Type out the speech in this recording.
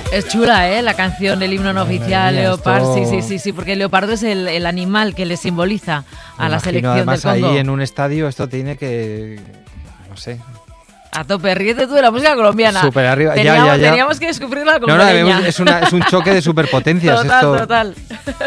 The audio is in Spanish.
Es chula, ¿eh? La canción, el himno no oficial, mía, Leopard. esto... Sí, porque el leopardo es el animal que le simboliza a la selección además, del Congo. ahí en un estadio esto tiene que... no sé... A tope, ríete tú de la música colombiana. Súper arriba, Teníamos que descubrir la colombiana. No, es un choque de superpotencias. Total.